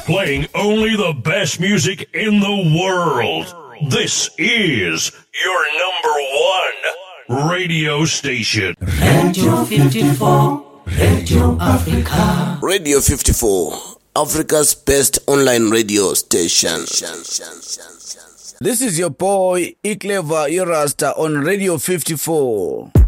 playing only the best music in the world. This is your number one radio station. Radio 54, Radio Africa. Radio 54, Africa's best online radio station. This is your boy, Iclever Irasta on Radio 54.